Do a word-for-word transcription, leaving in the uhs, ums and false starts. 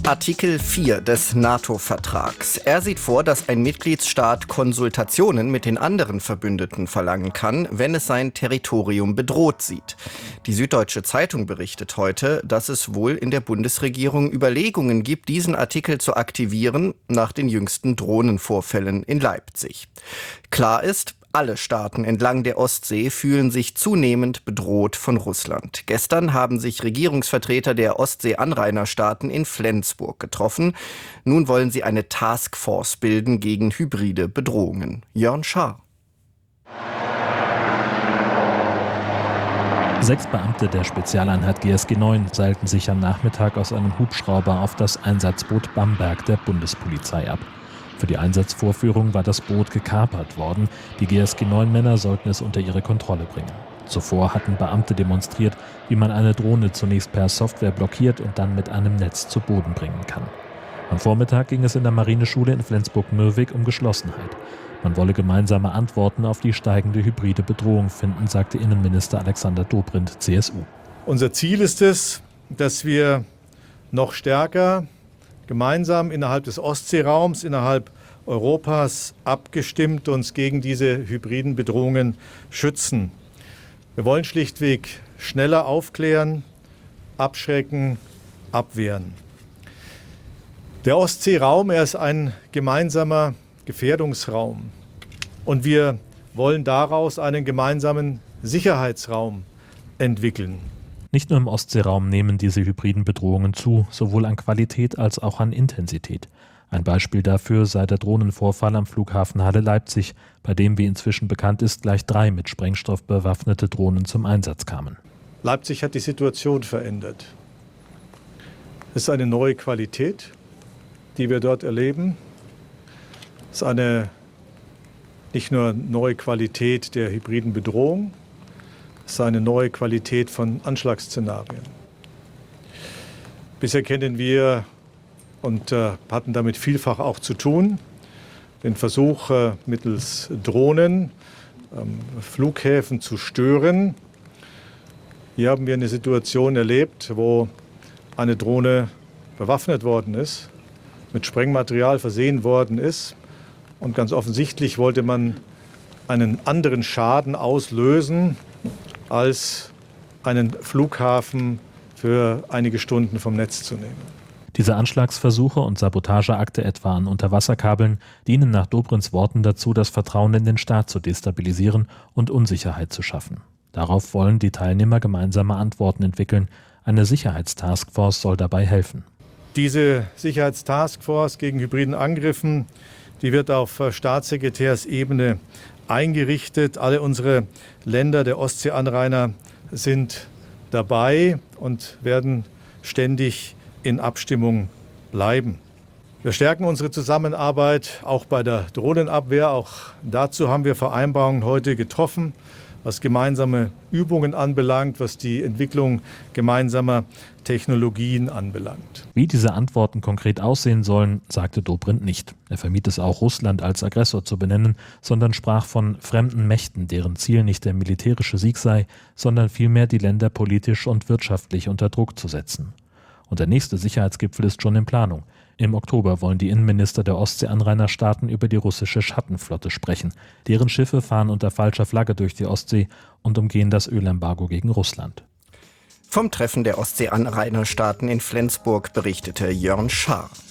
Artikel vier des NATO-Vertrags. Er sieht vor, dass ein Mitgliedsstaat Konsultationen mit den anderen Verbündeten verlangen kann, wenn es sein Territorium bedroht sieht. Die Süddeutsche Zeitung berichtet heute, dass es wohl in der Bundesregierung Überlegungen gibt, diesen Artikel zu aktivieren, nach den jüngsten Drohnenvorfällen in Leipzig. Klar ist, alle Staaten entlang der Ostsee fühlen sich zunehmend bedroht von Russland. Gestern haben sich Regierungsvertreter der Ostsee-Anrainerstaaten in Flensburg getroffen. Nun wollen sie eine Taskforce bilden gegen hybride Bedrohungen. Jörn Schaar. Sechs Beamte der Spezialeinheit G S G neun seilten sich am Nachmittag aus einem Hubschrauber auf das Einsatzboot Bamberg der Bundespolizei ab. Für die Einsatzvorführung war das Boot gekapert worden. Die G S G neun Männer sollten es unter ihre Kontrolle bringen. Zuvor hatten Beamte demonstriert, wie man eine Drohne zunächst per Software blockiert und dann mit einem Netz zu Boden bringen kann. Am Vormittag ging es in der Marineschule in Flensburg-Mürwik um Geschlossenheit. Man wolle gemeinsame Antworten auf die steigende hybride Bedrohung finden, sagte Innenminister Alexander Dobrindt, C S U. Unser Ziel ist es, dass wir noch stärker gemeinsam innerhalb des Ostseeraums, innerhalb Europas abgestimmt uns gegen diese hybriden Bedrohungen schützen. Wir wollen schlichtweg schneller aufklären, abschrecken, abwehren. Der Ostseeraum, er ist ein gemeinsamer Gefährdungsraum. Und wir wollen daraus einen gemeinsamen Sicherheitsraum entwickeln. Nicht nur im Ostseeraum nehmen diese hybriden Bedrohungen zu, sowohl an Qualität als auch an Intensität. Ein Beispiel dafür sei der Drohnenvorfall am Flughafen Halle-Leipzig, bei dem, wie inzwischen bekannt ist, gleich drei mit Sprengstoff bewaffnete Drohnen zum Einsatz kamen. Leipzig hat die Situation verändert. Es ist eine neue Qualität, die wir dort erleben. Es ist eine nicht nur neue Qualität der hybriden Bedrohung, es ist eine neue Qualität von Anschlagsszenarien. Bisher kennen wir und äh, hatten damit vielfach auch zu tun, den Versuch, äh, mittels Drohnen ähm, Flughäfen zu stören. Hier haben wir eine Situation erlebt, wo eine Drohne bewaffnet worden ist, mit Sprengmaterial versehen worden ist. Und ganz offensichtlich wollte man einen anderen Schaden auslösen, als einen Flughafen für einige Stunden vom Netz zu nehmen. Diese Anschlagsversuche und Sabotageakte etwa an Unterwasserkabeln dienen nach Dobrindts Worten dazu, das Vertrauen in den Staat zu destabilisieren und Unsicherheit zu schaffen. Darauf wollen die Teilnehmer gemeinsame Antworten entwickeln. Eine Sicherheitstaskforce soll dabei helfen. Diese Sicherheitstaskforce gegen hybriden Angriffen, die wird auf Staatssekretärsebene eingerichtet. Alle unsere Länder der Ostseeanrainer sind dabei und werden ständig in Abstimmung bleiben. Wir stärken unsere Zusammenarbeit auch bei der Drohnenabwehr. Auch dazu haben wir Vereinbarungen heute getroffen, was gemeinsame Übungen anbelangt, was die Entwicklung gemeinsamer Technologien anbelangt. Wie diese Antworten konkret aussehen sollen, sagte Dobrindt nicht. Er vermied es auch, Russland als Aggressor zu benennen, sondern sprach von fremden Mächten, deren Ziel nicht der militärische Sieg sei, sondern vielmehr die Länder politisch und wirtschaftlich unter Druck zu setzen. Und der nächste Sicherheitsgipfel ist schon in Planung. Im Oktober wollen die Innenminister der Ostsee-Anrainerstaaten über die russische Schattenflotte sprechen. Deren Schiffe fahren unter falscher Flagge durch die Ostsee und umgehen das Ölembargo gegen Russland. Vom Treffen der Ostsee-Anrainerstaaten in Flensburg berichtete Jörn Schaar.